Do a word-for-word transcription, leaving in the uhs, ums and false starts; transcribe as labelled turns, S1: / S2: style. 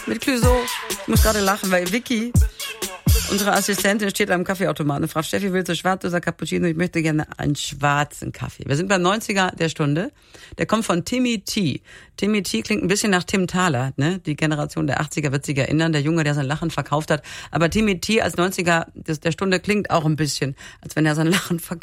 S1: mit Clouseau. Ich muss gerade lachen, weil Vicky, unsere Assistentin, steht am Kaffeeautomaten und fragt, Steffi, willst du schwarz oder Cappuccino? Ich möchte gerne einen schwarzen Kaffee. Wir sind beim neunziger der Stunde. Der kommt von Timmy T. Timmy T klingt ein bisschen nach Tim Thaler, ne? Die Generation der achtziger wird sich erinnern, der Junge, der sein Lachen verkauft hat. Aber Timmy T als neunziger der Stunde klingt auch ein bisschen, als wenn er sein Lachen verkauft.